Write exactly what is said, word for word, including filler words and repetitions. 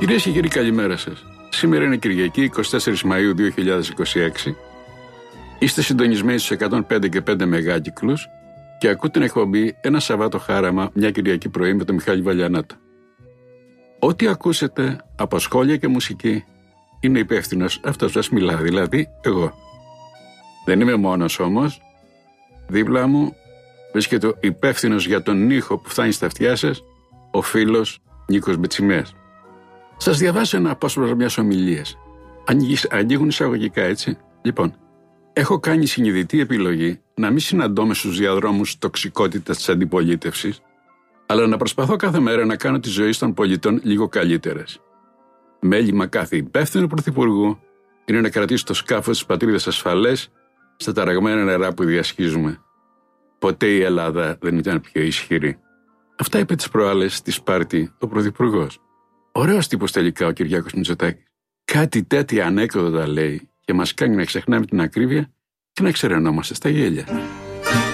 Κυρίες και κύριοι, καλημέρα σας. Σήμερα είναι Κυριακή, εικοστή τέταρτη Μαΐου δύο χιλιάδες είκοσι έξι. Είστε συντονισμένοι στους εκατόν πέντε και πέντε μεγάκυκλους και ακούτε την εκπομπή Ένα Σαββάτο Χάραμα, μια Κυριακή πρωί με τον Μιχάλη Βαλιανάτα. Ό,τι ακούσετε από σχόλια και μουσική είναι υπεύθυνος αυτός που σας μιλά, δηλαδή εγώ. Δεν είμαι μόνος όμως. Δίπλα μου βρίσκεται ο υπεύθυνος για τον ήχο που φτάνει στα αυτιά σας, ο φίλος Νίκος Μπετσιμέας. Σας διαβάσω ένα απόσπασμα μιας ομιλίας. Ανοίγουν εισαγωγικά, έτσι. Λοιπόν, έχω κάνει συνειδητή επιλογή να μην συναντώ στους διαδρόμους τοξικότητας της αντιπολίτευσης, αλλά να προσπαθώ κάθε μέρα να κάνω τη ζωή των πολιτών λίγο καλύτερες. Μέλημα κάθε υπεύθυνου πρωθυπουργού είναι να κρατήσει το σκάφος της πατρίδας ασφαλές στα ταραγμένα νερά που διασχίζουμε. Ποτέ η Ελλάδα δεν ήταν πιο ισχυρή. Αυτά είπε τις προάλλες στη Σπάρτη ο πρωθυπουργός. Ωραίος τύπος τελικά ο Κυριάκος Μητσοτάκης. Κάτι τέτοια ανέκδοτα λέει και μας κάνει να ξεχνάμε την ακρίβεια και να ξερανόμαστε στα γέλια.